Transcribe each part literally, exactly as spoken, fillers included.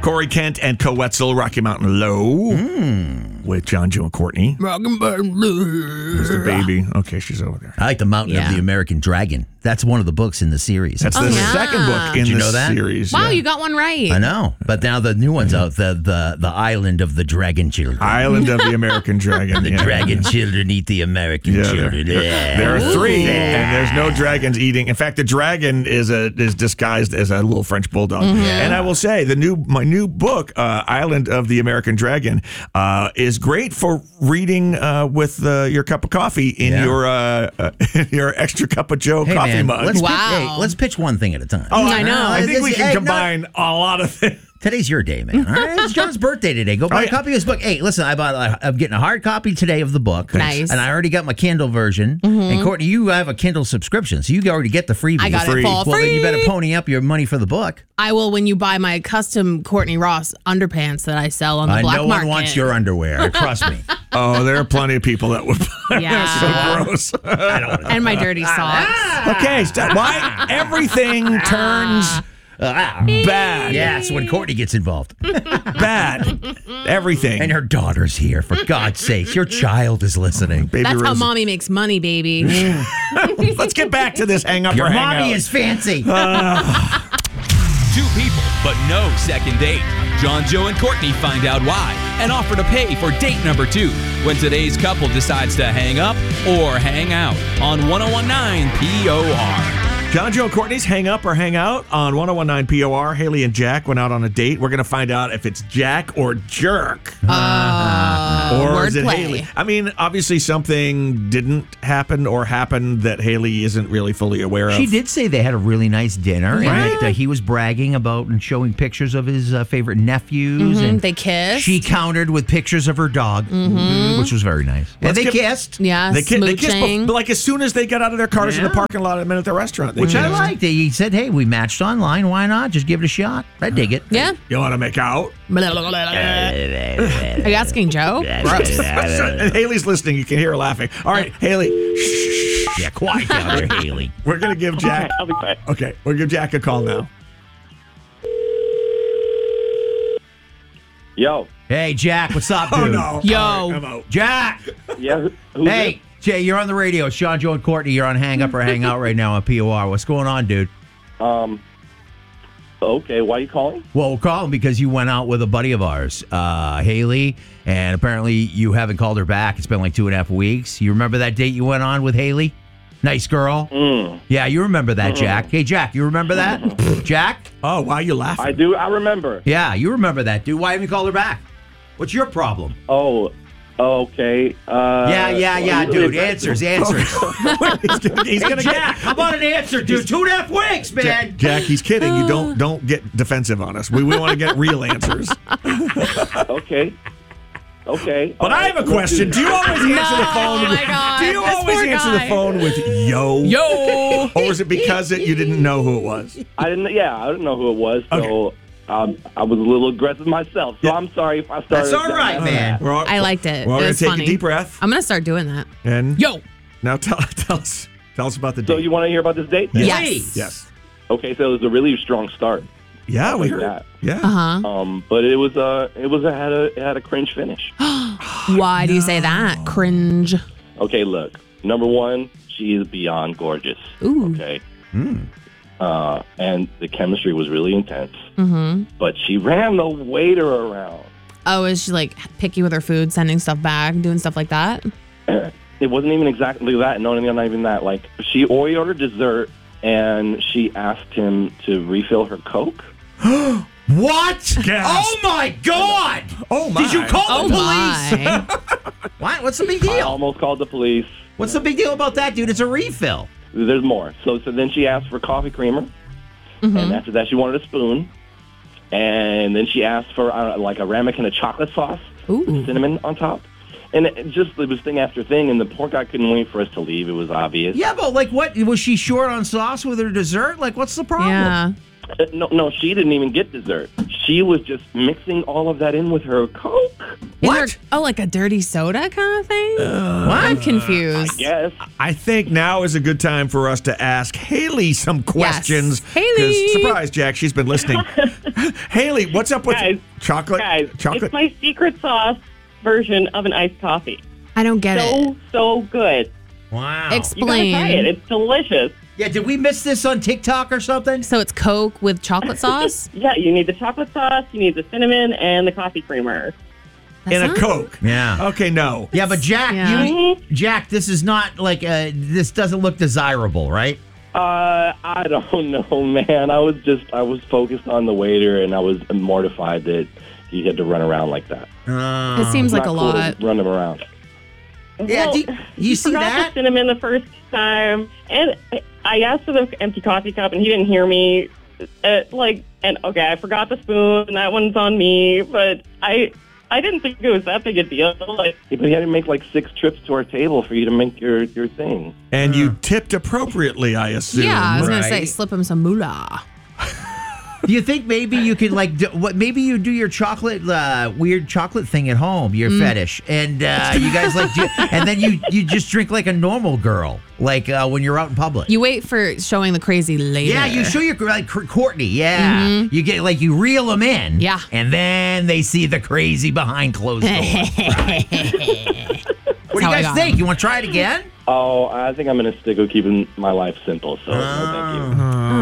Corey Kent and Coetzel, Rocky Mountain Low, Mm. with John, Joe, and Courtney. Rocky Mountain There's the baby. Okay, she's over there. I like The Mountain Yeah. of the American Dragon. That's one of the books in the series. That's Oh, the yeah. second book in Did you the know that? series. Wow, yeah. you got one right. I know, but now the new one's out. The the the Island of the Dragon Children. Island of the American Dragon. the yeah. Dragon Children eat the American Yeah, there, children. Yeah. there are three, and there's no dragons eating. In fact, the dragon is a is disguised as a little French bulldog. And I will say, the new my new book, uh, Island of the American Dragon, uh, is great for reading uh, with uh, your cup of coffee in Yeah. your uh, uh, your extra cup of Joe Hey, coffee man, mug. let's Wow. pitch, hey, let's pitch one thing at a time. oh, I know. I think we This- can hey, no- combine a lot of things. Today's your day, man. All right, it's John's birthday today. Go buy Oh, a yeah. copy of his book. Hey, listen, I bought. a- I'm getting a hard copy today of the book. Nice. And I already got my Kindle version. And Courtney, you have a Kindle subscription, so you already get the freebie. I got Free. it for Well, free. then you better pony up your money for the book. I will when you buy my custom Courtney Ross underpants that I sell on the Uh, black no market. one wants your underwear. Trust me. Oh, there are plenty of people that would buy Yeah. so gross. I don't. and my dirty socks. Okay, stop. Why everything turns bad? Yes, when Courtney gets involved. Bad. Everything. And her daughter's here, for God's sakes. Your child is listening. Baby That's how Rosie. mommy makes money, baby. Let's get back to this hang up Your or hang mommy out. is fancy. Two people, but no second date. John, Joe, and Courtney find out why and offer to pay for date number two when today's couple decides to hang up or hang out on one oh one nine P O R. John, Joe, and Courtney's hang up or hang out on one oh one nine P O R. Haley and Jack went out on a date. We're going to find out if it's Jack or Jerk. Uh, or is it wordplay. Haley? I mean, obviously something didn't happen or happened that Haley isn't really fully aware of. She did say they had a really nice dinner, Right. and that uh, he was bragging about and showing pictures of his uh, favorite nephews, Mhm, and they kissed. she countered with pictures of her dog, which was very nice. And Let's they get- kissed, yeah, They, ki- they kissed, smooching. bef- like as soon as they got out of their cars in the Yeah. parking lot and met at the restaurant. They which I kissed. liked. He said, "Hey, we matched online. Why not? Just give it a shot." I dig it. yeah. You want to make out? Are you asking Joe? Gross. And Haley's listening. You can hear her laughing. All right, Haley. Shh. Yeah, quiet down there, Haley. We're going to give Jack. I'll be quiet. Okay, we'll give Jack a call now. Yo, Hey, Jack, what's up, dude? Oh, no. Yo. All right, I'm out. Jack. yeah, who- who's Hey, Jay, you're on the radio. It's Sean, Joe, and Courtney. You're on Hang Up or Hang Out right now on P O R. What's going on, dude? it? Um, okay, why are you calling? Well, we're calling because you went out with a buddy of ours, uh, Haley, and apparently you haven't called her back. It's been like two and a half weeks. You remember that date you went on with Haley? Nice girl. Mm. Yeah, you remember that, Jack. Hey, Jack, you remember that? Jack? Oh, why are you laughing? I do. I remember. Yeah, you remember that, dude. Why haven't you called her back? What's your problem? Oh, okay. Uh, yeah, yeah, yeah, dude. Answers, answers. he's gonna, he's Hey, gonna Jack, how about an answer, dude? Two and a half weeks, man. Jack, Jack, he's kidding. You don't don't get defensive on us. We, we want to get real answers. Okay. Okay. But I have a question. Do you always answer the phone? Oh, with, my God. Do you This always poor answer guy. the phone with "yo"? Yo. Or was it because it, you didn't know who it was? I didn't. Yeah, I didn't know who it was. So um, I was a little aggressive myself. So Yeah. I'm sorry if I started. That's all right, man. We're all, I liked it. We're all It gonna was take funny. a deep breath I'm gonna start doing that. and Yo. now tell tell us tell us about the So date. you want to hear about this date? then? Yes. Please. Yes. Okay, so it was a really strong start. Yeah, we Like heard. that. Yeah. Uh huh. Um, but it was uh, it was a, had a it had a cringe finish. Why do you say that? Cringe. Okay, look. Number one, she is beyond gorgeous. Ooh. Okay. Hmm. Uh, and the chemistry was really intense. Mm-hmm. But she ran the waiter around. Oh, is she like picky with her food, sending stuff back, doing stuff like that? It wasn't even exactly that. No, no, not even that. Like, she ordered dessert, and she asked him to refill her Coke. What? Gasp. Oh, my God. Oh my. Did you call Oh the police? my. What? What's the big I deal? almost called the police. What's the big deal about that, dude? It's a refill. There's more. So, so then she asked for coffee creamer, Mm-hmm. and after that, she wanted a spoon. And then she asked for uh, like a ramekin of chocolate sauce, Ooh. with cinnamon on top. And it just it was thing after thing, and the poor guy couldn't wait for us to leave. It was obvious. Yeah, but like, what? Was she short on sauce with her dessert? Like, what's the problem? Yeah. Uh, No, no, she didn't even get dessert. She was just mixing all of that in with her Coke. In What? her- oh, like a dirty soda kind of thing? I'm confused. Yes. I think now is a good time for us to ask Haley some questions. Haley. 'Cause, surprise, Jack, she's been listening. Haley, what's up with Guys, chocolate? Guys, chocolate. it's my secret sauce version of an iced coffee. I don't get it. So, so good. Wow. You gotta Explain. try it. It's delicious. Yeah, did we miss this on TikTok or something? So it's Coke with chocolate sauce? Yeah, you need the chocolate sauce, you need the cinnamon, and the coffee creamer. In a That's Coke. Yeah. Okay, no. Yeah, but Jack, Yeah. you, Jack, this is not like uh this doesn't look desirable, right? Uh, I don't know, man. I was just, I was focused on the waiter, and I was mortified that he had to run around like that. Uh, It seems like a Not cool to lot. Run him around. Yeah, Well, do you- you he see forgot that? the cinnamon the first time, and I asked for the empty coffee cup, and he didn't hear me. Uh, like, and okay, I forgot the spoon, and that one's on me. But I, I didn't think it was that big a deal. Like, Yeah, but he had to make like six trips to our table for you to make your, your thing. And you tipped appropriately, I assume. Yeah, I was going to say, Right. slip him some moolah. Do you think maybe you could like do, what? Maybe you do your chocolate uh, weird chocolate thing at home, your fetish, and uh, you guys like, do, and then you you just drink like a normal girl, like uh, when you're out in public. You wait for showing the crazy later. Yeah, you show your like Courtney. Yeah, you get like you reel them in. Yeah. and then they see the crazy behind closed doors. What do you how I guys got think? him. You want to try it again? Oh, I think I'm going to stick with keeping my life simple. So no, thank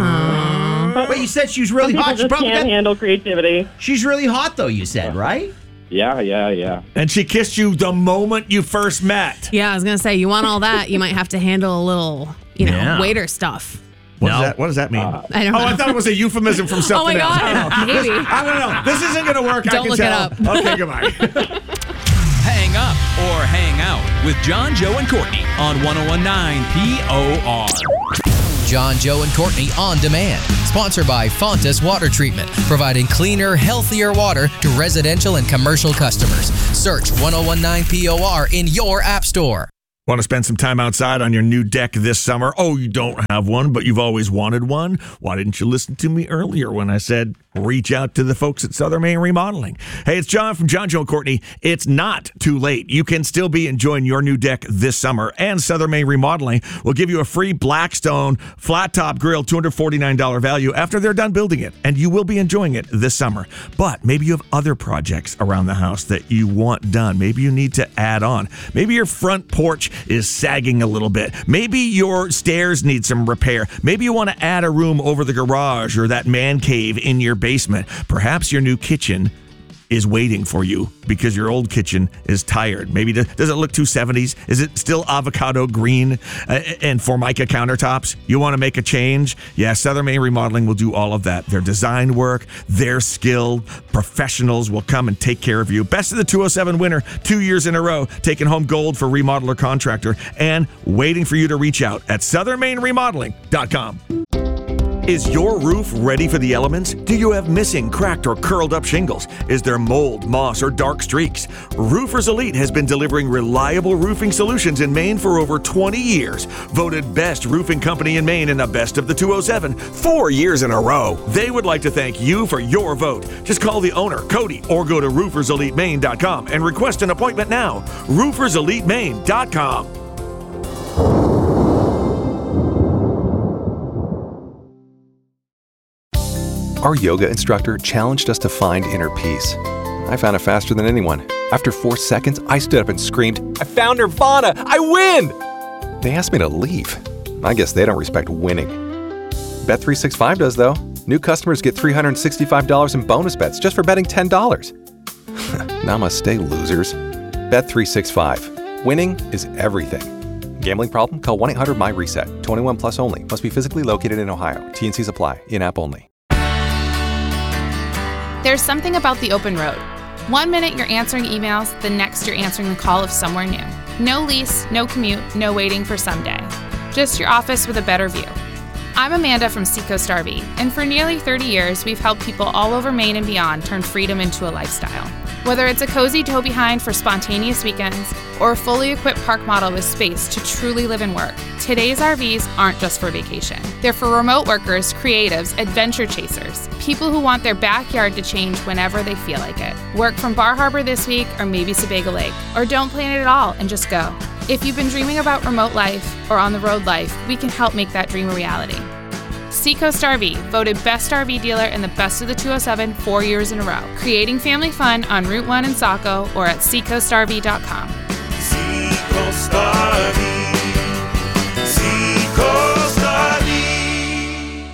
you. But you said she was really people hot. She just probably can't got, handle creativity. she's really hot though. You said right? Yeah, yeah, yeah. And she kissed you the moment you first met. Yeah, I was going to say, you want all that, you might have to handle a little, you know, Yeah. waiter stuff. What, No. does that, what does that mean? I don't oh, know. I thought it was a euphemism from Oh something my else. I don't God. know. Maybe. I don't know. This isn't going to work. I Don't can look it tell. up. Okay, goodbye. Hang up or hang out with John, Joe, and Courtney on ten nineteen P O R. John, Joe, and Courtney on demand. Sponsored by Fontas Water Treatment, providing cleaner, healthier water to residential and commercial customers. Search ten nineteen P O R in your app store. Want to spend some time outside on your new deck this summer? Oh, you don't have one, but you've always wanted one? Why didn't you listen to me earlier when I said reach out to the folks at Southern Maine Remodeling? Hey, it's John from John, Joe, and Courtney. It's not too late. You can still be enjoying your new deck this summer, and Southern Maine Remodeling will give you a free Blackstone flat top grill, two hundred forty-nine dollars value after they're done building it, and you will be enjoying it this summer. But maybe you have other projects around the house that you want done. Maybe you need to add on. Maybe your front porch is sagging a little bit. Maybe your stairs need some repair. Maybe you want to add a room over the garage or that man cave in your basement. Perhaps your new kitchen is waiting for you because your old kitchen is tired. Maybe does it look too seventies? Is it still avocado green uh, and Formica countertops? You want to make a change? Yeah, Southern Maine Remodeling will do all of that. Their design work, their skilled professionals will come and take care of you. Best of the two oh seven winner, two years in a row, taking home gold for remodeler contractor and waiting for you to reach out at southern maine remodeling dot com. Is your roof ready for the elements? Do you have missing, cracked, or curled up shingles? Is there mold, moss, or dark streaks? Roofers Elite has been delivering reliable roofing solutions in Maine for over twenty years. Voted best roofing company in Maine in the best of the two oh seven, four years in a row. They would like to thank you for your vote. Just call the owner, Cody, or go to roofers elite maine dot com and request an appointment now. roofers elite maine dot com. Our yoga instructor challenged us to find inner peace. I found it faster than anyone. After four seconds, I stood up and screamed, "I found Nirvana! I win!" They asked me to leave. I guess they don't respect winning. Bet three sixty-five does, though. New customers get three hundred sixty-five dollars in bonus bets just for betting ten dollars. Namaste, losers. Bet three sixty-five. Winning is everything. Gambling problem? Call one eight hundred my reset. twenty-one plus only. Must be physically located in Ohio. T N Cs apply. In-app only. There's something about the open road. One minute you're answering emails, the next you're answering the call of somewhere new. No lease, no commute, no waiting for someday. Just your office with a better view. I'm Amanda from Seacoast R V, and for nearly thirty years, we've helped people all over Maine and beyond turn freedom into a lifestyle. Whether it's a cozy tow behind for spontaneous weekends, or a fully equipped park model with space to truly live and work, today's R Vs aren't just for vacation. They're for remote workers, creatives, adventure chasers, people who want their backyard to change whenever they feel like it. Work from Bar Harbor this week, or maybe Sebago Lake, or don't plan it at all and just go. If you've been dreaming about remote life or on-the-road life, we can help make that dream a reality. Seacoast R V, voted Best R V Dealer and the Best of the two oh seven four years in a row. Creating family fun on Route one in Saco or at seacoast r v dot com. Seacoast R V. Seacoast R V.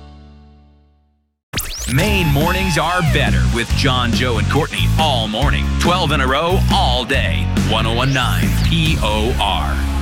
Maine mornings are better with John, Joe, and Courtney all morning. twelve in a row, all day. ten nineteen P O R.